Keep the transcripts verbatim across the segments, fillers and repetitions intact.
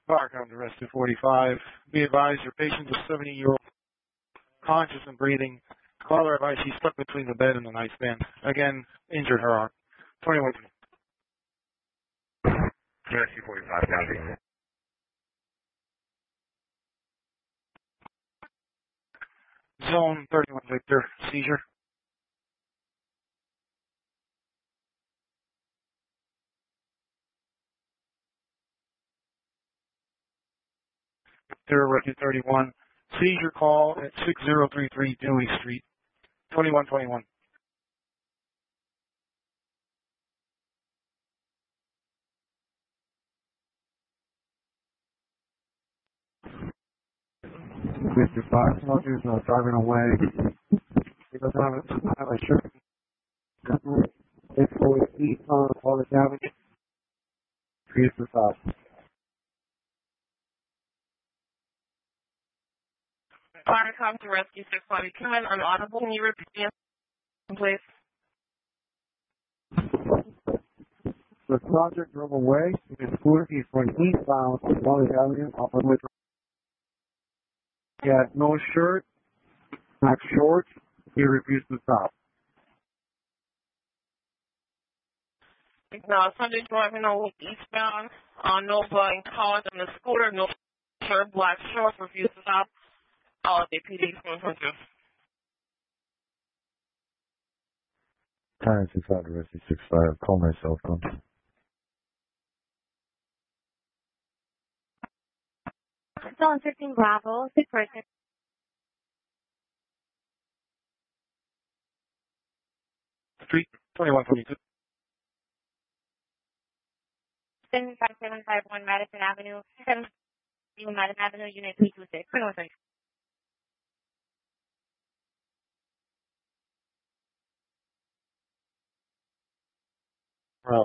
Bar come to rest two forty-five. Be advised your patient is seventy-year-old, conscious and breathing. Caller advised she's stuck between the bed and the nightstand. Again, injured her arm. twenty-one. Rest two forty-five, copy. Zone thirty-one, Victor. Seizure. Victor, Rescue thirty-one. Seizure call at six zero three three Dewey Street. twenty-one twenty-one. Mister Fox, Rogers, uh, driving away. He doesn't have a, have a shirt. It's going east on Wallace Avenue. Mister Fox. Fire come to rescue six forty. Come in unaudible. Can you repeat the please? The subject drove away in his scooter. He's going eastbound on Wallace Avenue off of Woodruff. He had no shirt, black shorts. He refused to stop. No, subject driving over eastbound on Nova and College on the scooter. No shirt, black shorts. Refused to stop. All of the P D from Hunter. Time six five, rescue six five. Call my cell phone. Zone fifteen Bravo, six person. Street, twenty-one twenty-two. seven five seven five one Madison Avenue, seven Madison Avenue, Unit three two six. Well,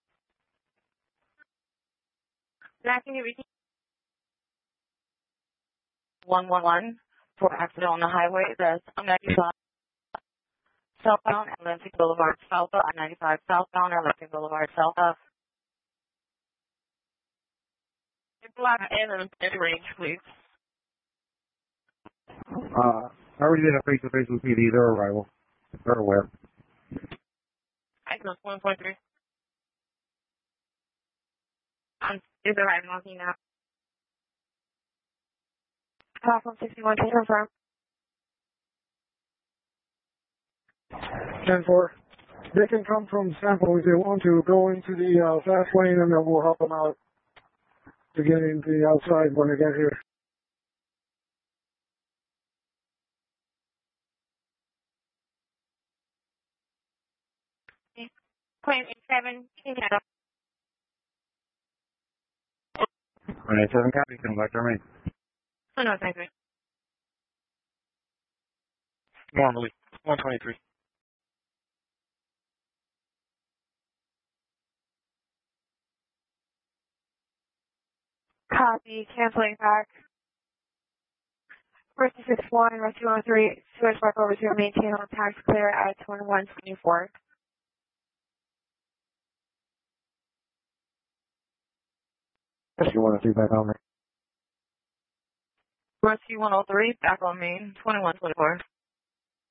Last thing you received. one one one for accident on the highway. That's on ninety-five southbound Atlantic Boulevard, southbound on ninety-five southbound Atlantic Boulevard, south. Black and in range, please. Uh, I already did a face-to-face with P D. They're arrival. They're aware. Item one point three. Um, is arriving on scene now. Platform sixty-one, can you confirm? ten four. They can come from Sample if they want to go into the uh, fast lane, and then we'll help them out to get into the outside when they get here. Claim eight seven, can you handle? One eight seven, copy. Come back to me. Oh, no, thank you. normally, one twenty-three. Copy, canceling back. Rescue six one, Rescue one oh three, Sewage Park over zero, maintain on tax clear at twenty-one twenty-four. Rescue one oh three back on me. Rescue one oh three, back on main, twenty-one twenty-four.